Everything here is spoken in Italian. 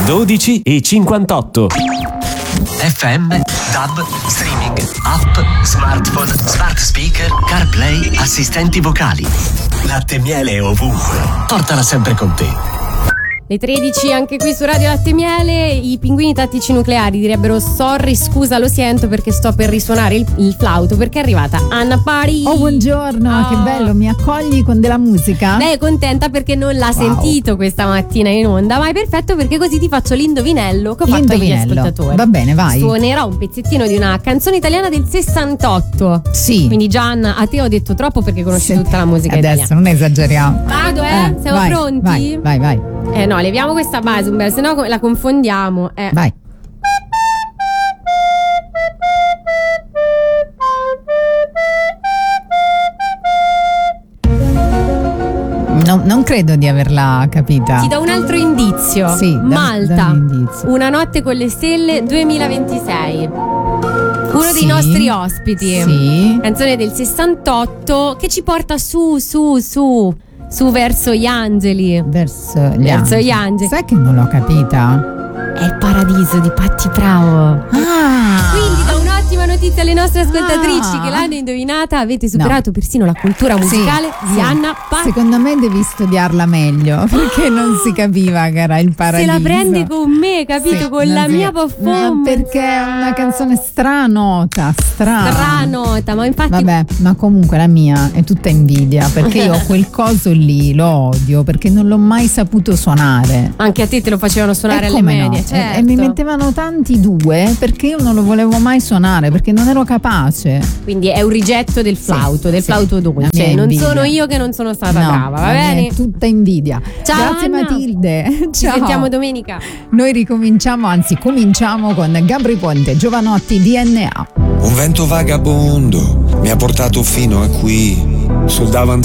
12:58. FM, DAB, streaming, app, smartphone, smart speaker, CarPlay, assistenti vocali. Latte e miele ovunque. Portala sempre con te. Le 13 anche qui su Radio Latte e Miele. I pinguini tattici nucleari direbbero sorry, scusa, lo sento perché sto per risuonare il flauto perché è arrivata Anna Pari. Oh, buongiorno, che bello, mi accogli con della musica? Lei è contenta perché non l'ha sentito questa mattina in onda, ma è perfetto perché così ti faccio l'indovinello che ho fatto agli ascoltatori. Va bene, vai. Suonerò un pezzettino di una canzone italiana del 68. Sì. Quindi Gianna, a te ho detto troppo perché conosci tutta la musica adesso italiana. non esageriamo. Vado, siamo vai, pronti? Vai. No, leviamo questa base, se no la confondiamo. Vai. No, non credo di averla capita. Ti do un altro indizio. Sì, Malta, dammi un indizio. Una notte con le stelle 2026. Uno dei nostri ospiti. Sì. Canzone del 68 che ci porta su verso gli angeli. Verso gli angeli. Sai che non l'ho capita? È il paradiso di Patti Bravo. Quindi do un'ottima notizia alle nostre ascoltatrici che l'hanno indovinata. Avete superato persino la cultura musicale di Anna Patti. Secondo me devi studiarla meglio perché non si capiva che era il paradiso. Se la prende con me, capito? Sì, con la mia performance. Perché è una canzone stranota, ma infatti vabbè, ma comunque la mia è tutta invidia perché io quel coso lì lo odio perché non l'ho mai saputo suonare. Anche a te lo facevano suonare alle medie, certo. E mi mettevano tanti due perché io non lo volevo mai suonare perché non ero capace. Quindi è un rigetto del flauto, flauto dolce. Non sono io che non sono stata brava, va bene? È tutta invidia. Ciao, grazie Anna. Matilde. Ciao. Ci sentiamo domenica. Noi cominciamo con Gabri Ponte, Giovanotti, DNA. Un vento vagabondo mi ha portato fino a qui, sul davanzale